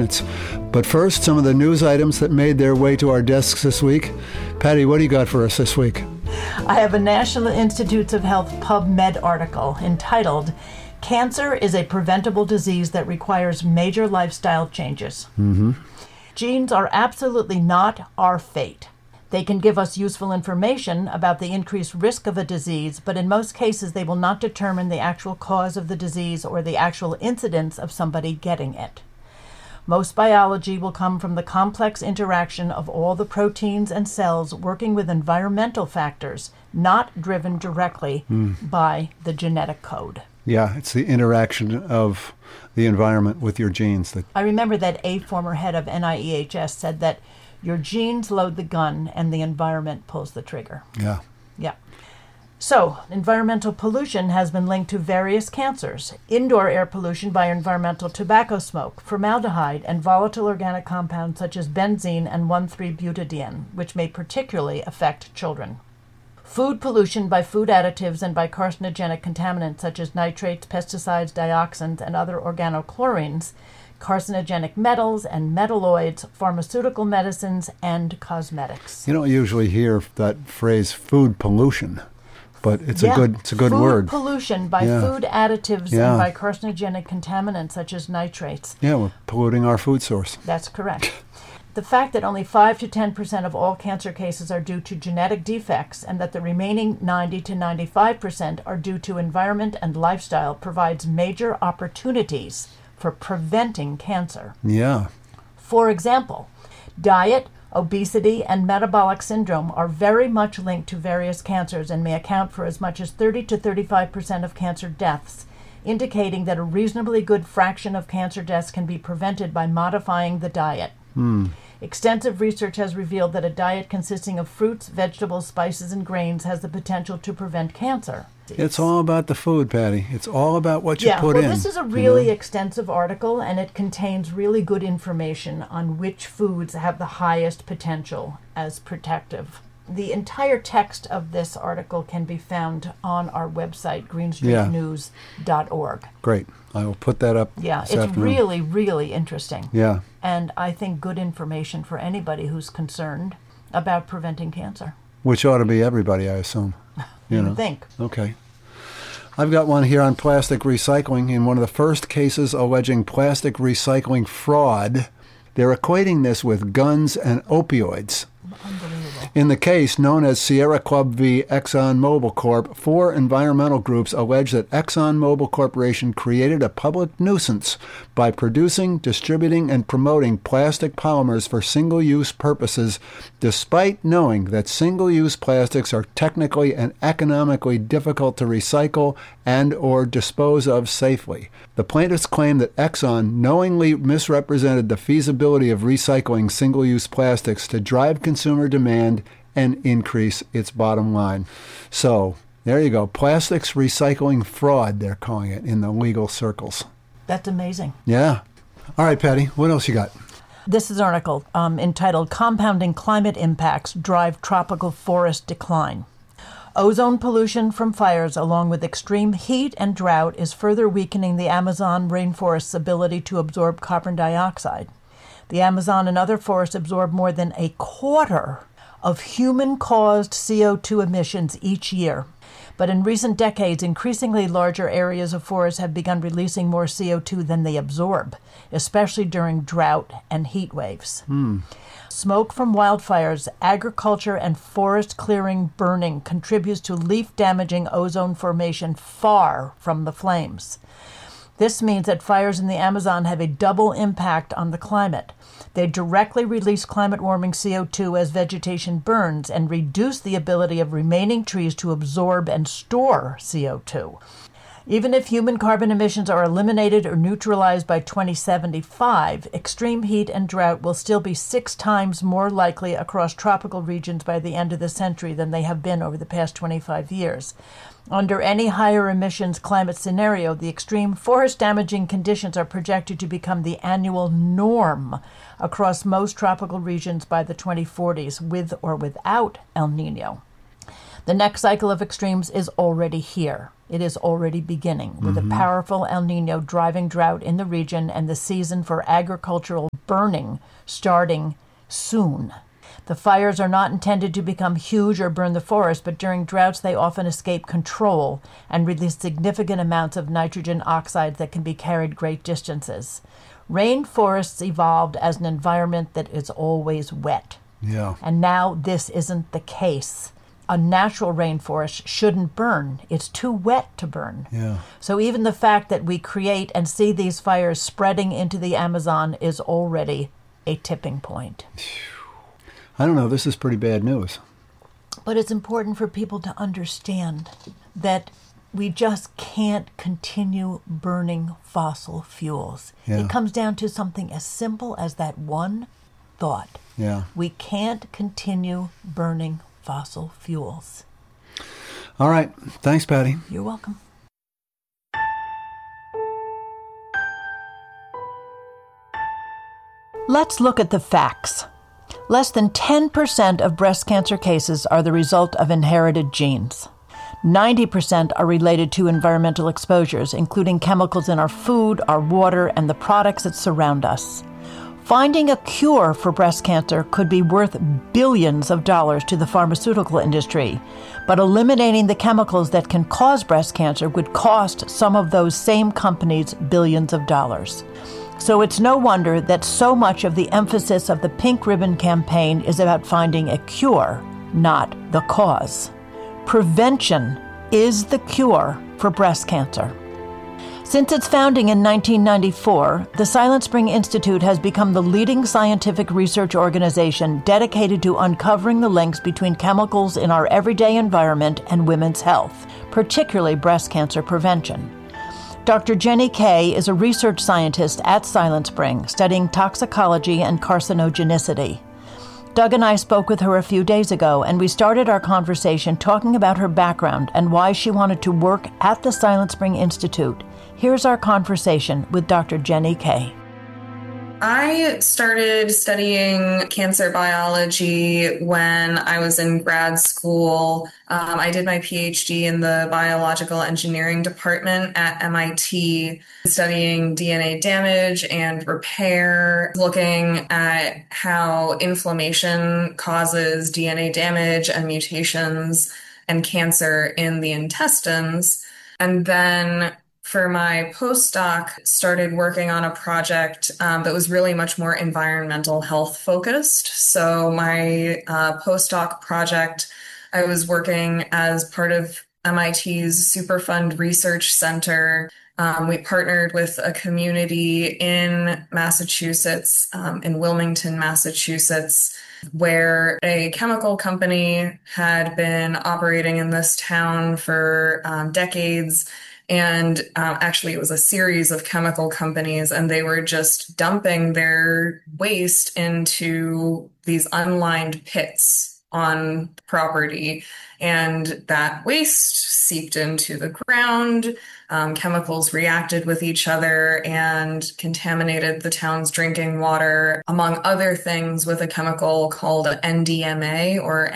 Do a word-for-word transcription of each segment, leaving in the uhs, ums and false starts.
minutes. But first, some of the news items that made their way to our desks this week. Patty, what do you got for us this week? I have a National Institutes of Health PubMed article entitled, Cancer is a Preventable Disease That Requires Major Lifestyle Changes. Mm-hmm. Genes are absolutely not our fate. They can give us useful information about the increased risk of a disease, but in most cases they will not determine the actual cause of the disease or the actual incidence of somebody getting it. Most biology will come from the complex interaction of all the proteins and cells working with environmental factors, not driven directly mm. by the genetic code. Yeah, it's the interaction of the environment with your genes. That I remember that a former head of N I E H S said that your genes load the gun and the environment pulls the trigger. Yeah. Yeah. So, environmental pollution has been linked to various cancers. Indoor air pollution by environmental tobacco smoke, formaldehyde, and volatile organic compounds such as benzene and one three butadiene, which may particularly affect children. Food pollution by food additives and by carcinogenic contaminants such as nitrates, pesticides, dioxins, and other organochlorines, carcinogenic metals and metalloids, pharmaceutical medicines, and cosmetics. You don't usually hear that phrase food pollution, but it's yeah. a good it's a good food word. Food pollution by yeah. food additives yeah. and by carcinogenic contaminants such as nitrates. Yeah, we're polluting our food source. That's correct. The fact that only five to ten percent of all cancer cases are due to genetic defects and that the remaining ninety to ninety-five percent are due to environment and lifestyle provides major opportunities for preventing cancer. Yeah. For example, diet, obesity, and metabolic syndrome are very much linked to various cancers and may account for as much as thirty to thirty-five percent of cancer deaths, indicating that a reasonably good fraction of cancer deaths can be prevented by modifying the diet. Mm. Extensive research has revealed that a diet consisting of fruits, vegetables, spices, and grains has the potential to prevent cancer. It's all about the food, Patty. It's all about what you yeah, put well, in. This is a really you know? extensive article, and it contains really good information on which foods have the highest potential as protective. The entire text of this article can be found on our website, green street news dot org. Yeah. Great. I will put that up Yeah, this it's afternoon. really, really interesting. Yeah. And I think good information for anybody who's concerned about preventing cancer. Which ought to be everybody, I assume. You, you know? would think. Okay. I've got one here on plastic recycling. In one of the first cases alleging plastic recycling fraud, they're equating this with guns and opioids. Unbelievable. In the case known as Sierra Club v. ExxonMobil Corp, four environmental groups allege that ExxonMobil Corporation created a public nuisance by producing, distributing, and promoting plastic polymers for single-use purposes, despite knowing that single-use plastics are technically and economically difficult to recycle and or dispose of safely. The plaintiffs claim that Exxon knowingly misrepresented the feasibility of recycling single-use plastics to drive consumer demand and increase its bottom line. So, there you go. Plastics recycling fraud, they're calling it in the legal circles. That's amazing. Yeah. All right, Patty, what else you got? This is an article um, entitled Compounding Climate Impacts Drive Tropical Forest Decline. Ozone pollution from fires along with extreme heat and drought is further weakening the Amazon rainforest's ability to absorb carbon dioxide. The Amazon and other forests absorb more than a quarter of human-caused C O two emissions each year. But in recent decades, increasingly larger areas of forest have begun releasing more C O two than they absorb, especially during drought and heat waves. Hmm. Smoke from wildfires, agriculture, and forest clearing burning contributes to leaf-damaging ozone formation far from the flames. This means that fires in the Amazon have a double impact on the climate. They directly release climate-warming C O two as vegetation burns and reduce the ability of remaining trees to absorb and store C O two. Even if human carbon emissions are eliminated or neutralized by twenty seventy-five, extreme heat and drought will still be six times more likely across tropical regions by the end of the century than they have been over the past twenty-five years. Under any higher emissions climate scenario, the extreme forest-damaging conditions are projected to become the annual norm across most tropical regions by the twenty forties, with or without El Niño. The next cycle of extremes is already here. It is already beginning, with mm-hmm. a powerful El Nino driving drought in the region and the season for agricultural burning starting soon. The fires are not intended to become huge or burn the forest, but during droughts they often escape control and release significant amounts of nitrogen oxides that can be carried great distances. Rainforests evolved as an environment that is always wet. Yeah. And now this isn't the case. A natural rainforest shouldn't burn. It's too wet to burn. Yeah. So even the fact that we create and see these fires spreading into the Amazon is already a tipping point. I don't know. This is pretty bad news. But it's important for people to understand that we just can't continue burning fossil fuels. Yeah. It comes down to something as simple as that one thought. Yeah. We can't continue burning fossil fuels. All right. Thanks, Patty. You're welcome. Let's look at the facts. Less than ten percent of breast cancer cases are the result of inherited genes. ninety percent are related to environmental exposures, including chemicals in our food, our water, and the products that surround us. Finding a cure for breast cancer could be worth billions of dollars to the pharmaceutical industry, but eliminating the chemicals that can cause breast cancer would cost some of those same companies billions of dollars. So it's no wonder that so much of the emphasis of the Pink Ribbon campaign is about finding a cure, not the cause. Prevention is the cure for breast cancer. Since its founding in nineteen ninety-four, the Silent Spring Institute has become the leading scientific research organization dedicated to uncovering the links between chemicals in our everyday environment and women's health, particularly breast cancer prevention. Doctor Jenny Kay is a research scientist at Silent Spring, studying toxicology and carcinogenicity. Doug and I spoke with her a few days ago, and we started our conversation talking about her background and why she wanted to work at the Silent Spring Institute. Here's our conversation with Doctor Jenny Kay. I started studying cancer biology when I was in grad school. Um, I did my PhD in the biological engineering department at M I T, studying D N A damage and repair, looking at how inflammation causes D N A damage and mutations and cancer in the intestines. And then for my postdoc, started working on a project um, that was really much more environmental health focused. So my uh, postdoc project, I was working as part of M I T's Superfund Research Center. Um, we partnered with a community in Massachusetts, um, in Wilmington, Massachusetts, where a chemical company had been operating in this town for um, decades. And um, actually, it was a series of chemical companies, and they were just dumping their waste into these unlined pits on property. And that waste seeped into the ground. Um, chemicals reacted with each other and contaminated the town's drinking water, among other things, with a chemical called N D M A, or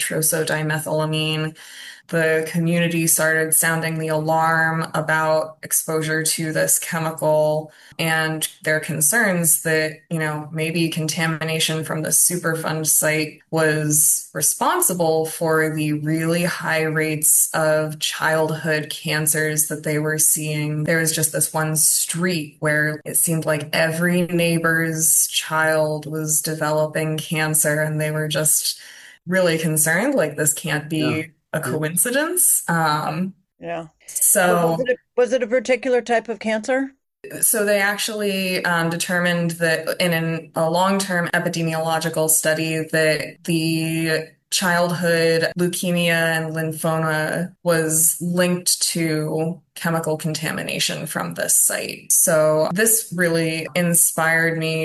N-nitrosodimethylamine. The community started sounding the alarm about exposure to this chemical and their concerns that, you know, maybe contamination from the Superfund site was responsible for the really high rates of childhood cancers that they were seeing. There was just this one street where it seemed like every neighbor's child was developing cancer, and they were just really concerned, like, this can't be yeah. a coincidence. Um, yeah. So was it, a, was it a particular type of cancer? So they actually um, determined that in an, a long-term epidemiological study that the childhood leukemia and lymphoma was linked to chemical contamination from this site. So this really inspired me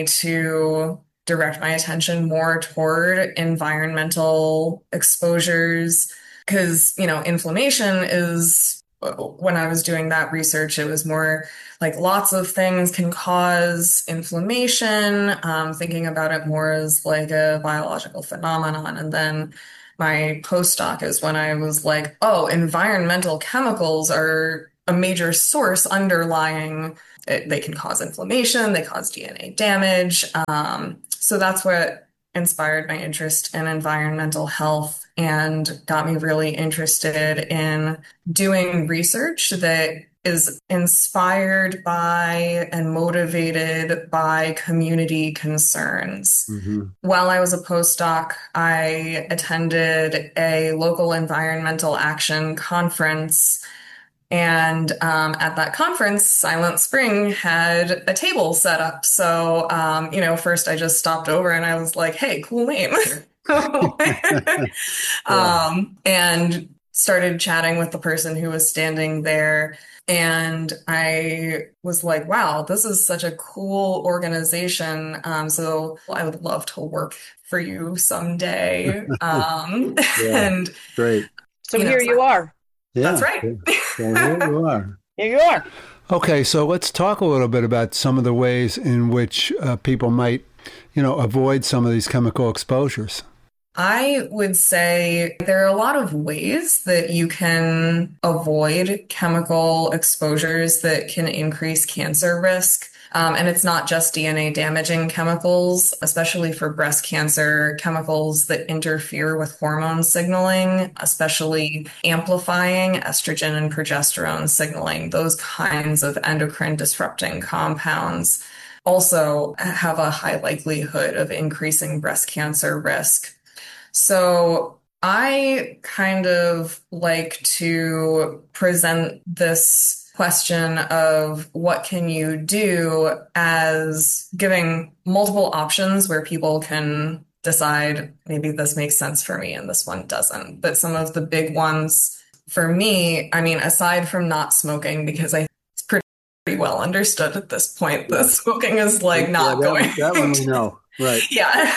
to direct my attention more toward environmental exposures. Because, you know, inflammation is, when I was doing that research, it was more like lots of things can cause inflammation, um, thinking about it more as like a biological phenomenon. And then my postdoc is when I was like, oh, environmental chemicals are a major source underlying it. They can cause inflammation, they cause D N A damage. Um, so that's what inspired my interest in environmental health and got me really interested in doing research that is inspired by and motivated by community concerns. Mm-hmm. While I was a postdoc, I attended a local environmental action conference. And um, at that conference, Silent Spring had a table set up. So, um, you know, first I just stopped over and I was like, hey, cool name. um, and started chatting with the person who was standing there. And I was like, wow, this is such a cool organization. Um, so I would love to work for you someday. Um, Yeah, and great. So you know, here you are. Yeah. that's right. So here you are. Here you are. Okay, so let's talk a little bit about some of the ways in which uh, people might, you know, avoid some of these chemical exposures. I would say there are a lot of ways that you can avoid chemical exposures that can increase cancer risk. Um, and it's not just D N A damaging chemicals, especially for breast cancer, chemicals that interfere with hormone signaling, especially amplifying estrogen and progesterone signaling. Those kinds of endocrine disrupting compounds also have a high likelihood of increasing breast cancer risk. So I kind of like to present this question of what can you do as giving multiple options where people can decide maybe this makes sense for me and this one doesn't. But some of the big ones for me, I mean, aside from not smoking, because I it's pretty, pretty well understood at this point that smoking is like not Yeah, that, going. that one we know, right? Yeah.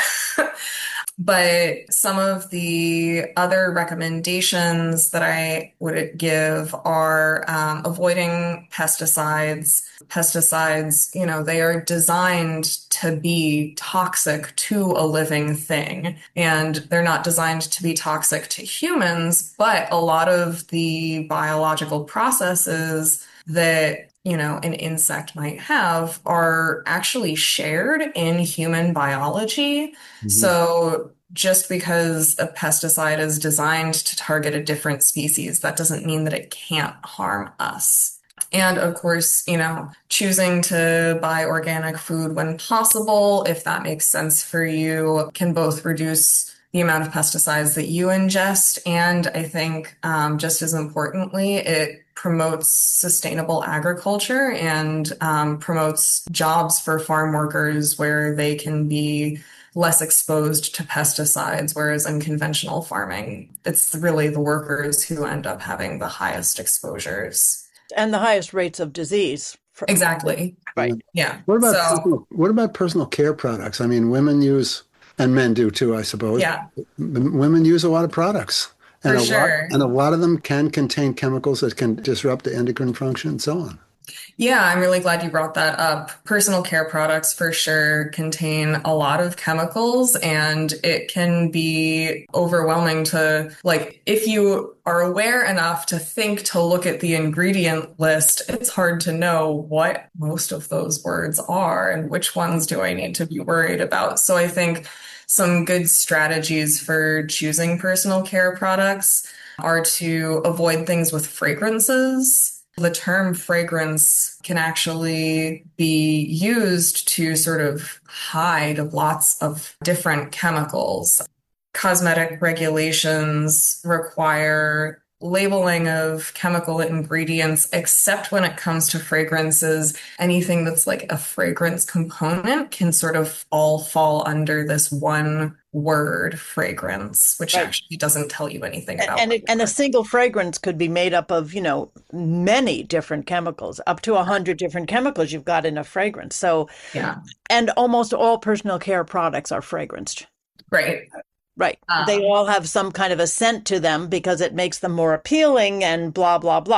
But some of the other recommendations that I would give are um, avoiding pesticides. Pesticides, you know, they are designed to be toxic to a living thing, and they're not designed to be toxic to humans, but a lot of the biological processes that you know, an insect might have are actually shared in human biology. Mm-hmm. So just because a pesticide is designed to target a different species, that doesn't mean that it can't harm us. And of course, you know, choosing to buy organic food when possible, if that makes sense for you, can both reduce the amount of pesticides that you ingest. And I think um, just as importantly, it promotes sustainable agriculture and um, promotes jobs for farm workers where they can be less exposed to pesticides, whereas in conventional farming, it's really the workers who end up having the highest exposures. And the highest rates of disease. Exactly. Right. Yeah. What about So, personal, what about personal care products? I mean, women use, and men do too, I suppose. yeah, Women use a lot of products. And for a sure. lot, and a lot of them can contain chemicals that can disrupt the endocrine function and so on. Yeah, I'm really glad you brought that up. Personal care products for sure contain a lot of chemicals, and it can be overwhelming to, like, if you are aware enough to think to look at the ingredient list, it's hard to know what most of those words are and which ones do I need to be worried about. So I think some good strategies for choosing personal care products are to avoid things with fragrances. The term fragrance can actually be used to sort of hide lots of different chemicals. Cosmetic regulations require labeling of chemical ingredients, except when it comes to fragrances. Anything that's like a fragrance component can sort of all fall under this one word, fragrance, which Right. actually doesn't tell you anything about And what it, and a single fragrance could be made up of, you know, many different chemicals, up to a hundred different chemicals you've got in a fragrance. So, yeah, and almost all personal care products are fragranced. right. Right. Um, They all have some kind of a scent to them because it makes them more appealing and blah, blah, blah.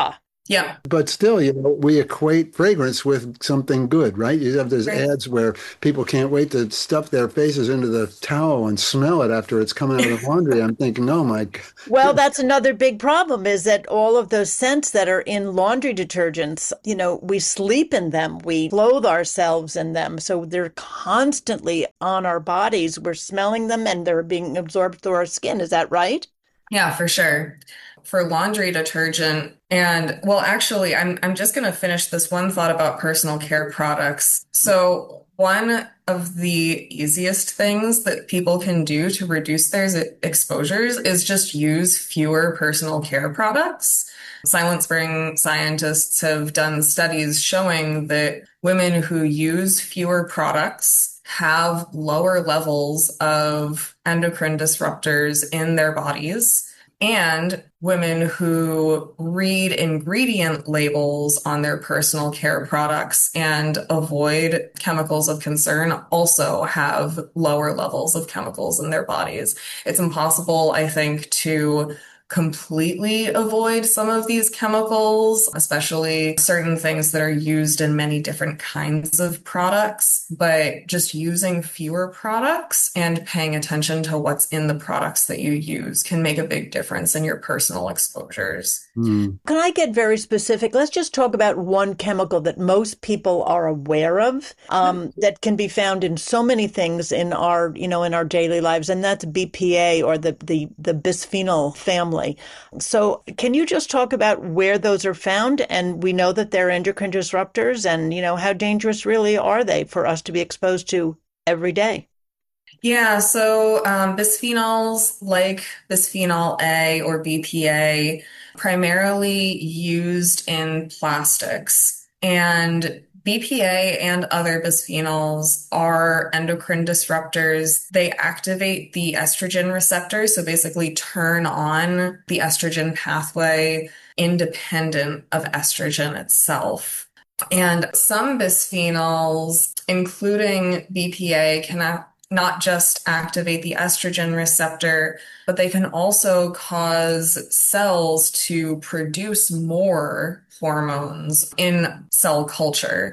Yeah. But still, you know, we equate fragrance with something good, right? You have those Right. ads where people can't wait to stuff their faces into the towel and smell it after it's come out of the laundry. I'm thinking, oh my Well, God. that's another big problem is that all of those scents that are in laundry detergents, you know, we sleep in them, we clothe ourselves in them. So they're constantly on our bodies. We're smelling them and they're being absorbed through our skin. Is that right? Yeah, for sure. For laundry detergent, and well, actually, I'm I'm just going to finish this one thought about personal care products. So, one of the easiest things that people can do to reduce their s- exposures is just use fewer personal care products. Silent Spring scientists have done studies showing that women who use fewer products have lower levels of endocrine disruptors in their bodies. And women who read ingredient labels on their personal care products and avoid chemicals of concern also have lower levels of chemicals in their bodies. It's impossible, I think, to completely avoid some of these chemicals, especially certain things that are used in many different kinds of products. But just using fewer products and paying attention to what's in the products that you use can make a big difference in your personal exposures. Hmm. Can I get very specific? Let's just talk about one chemical that most people are aware of, um, that can be found in so many things in our, you know, in our daily lives, and that's B P A or the the the bisphenol family. So, can you just talk about where those are found? And we know that they're endocrine disruptors, and you know, how dangerous really are they for us to be exposed to every day? Yeah, so um, bisphenols like bisphenol A or B P A, primarily used in plastics. And B P A and other bisphenols are endocrine disruptors. They activate the estrogen receptor, so basically turn on the estrogen pathway independent of estrogen itself. And some bisphenols, including B P A, can act not just activate the estrogen receptor, but they can also cause cells to produce more hormones in cell culture.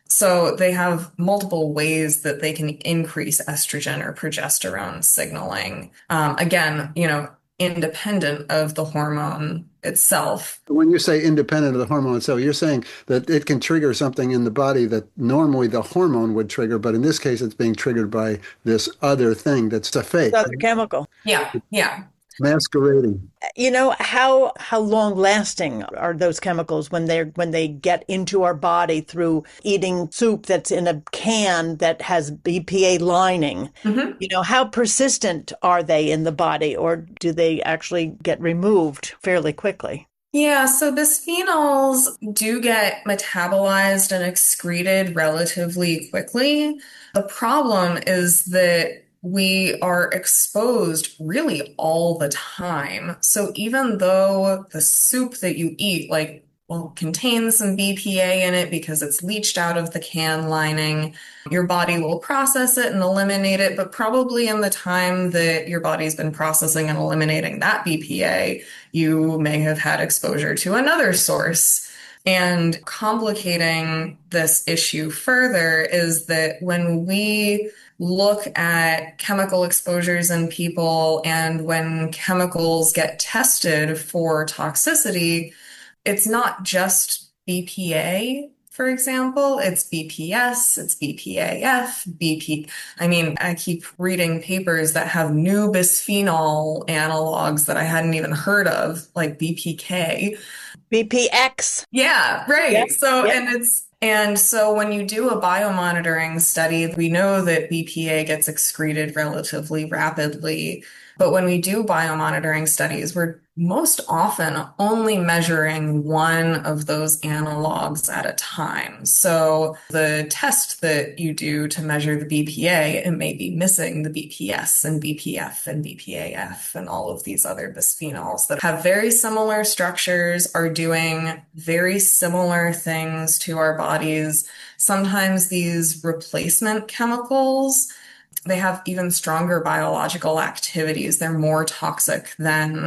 So they have multiple ways that they can increase estrogen or progesterone signaling. Um, again, you know, independent of the hormone itself. When you say independent of the hormone itself, you're saying that it can trigger something in the body that normally the hormone would trigger, but in this case, it's being triggered by this other thing that's a This fake, other chemical. Yeah, yeah. masquerading. You know, how how long lasting are those chemicals when they're when they get into our body through eating soup that's in a can that has B P A lining? Mhm. You know, how persistent are they in the body, or do they actually get removed fairly quickly? Yeah, so bisphenols do get metabolized and excreted relatively quickly. The problem is that we are exposed really all the time. So even though the soup that you eat, like, well, contains some B P A in it because it's leached out of the can lining, your body will process it and eliminate it, but probably in the time that your body's been processing and eliminating that B P A, you may have had exposure to another source. And complicating this issue further is that when we look at chemical exposures in people and when chemicals get tested for toxicity, it's not just B P A, for example, it's B P S, it's B P A F, B P. I mean, I keep reading papers that have new bisphenol analogs that I hadn't even heard of, like B P K. B P X. Yeah, Yep, right. So, yep. and it's, and so when you do a biomonitoring study, we know that B P A gets excreted relatively rapidly. But when we do biomonitoring studies, we're most often only measuring one of those analogs at a time. So the test that you do to measure the B P A, it may be missing the B P S and B P F and B P A F and all of these other bisphenols that have very similar structures, are doing very similar things to our bodies. Sometimes these replacement chemicals, they have even stronger biological activities. They're more toxic than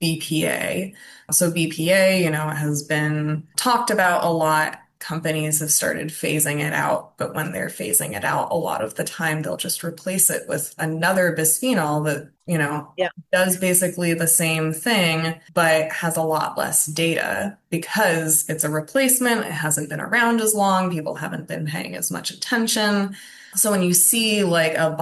B P A. So B P A, you know, has been talked about a lot. Companies have started phasing it out, but when they're phasing it out, a lot of the time they'll just replace it with another bisphenol that, you know, Yeah. does basically the same thing, but has a lot less data because it's a replacement. It hasn't been around as long. People haven't been paying as much attention. So when you see like a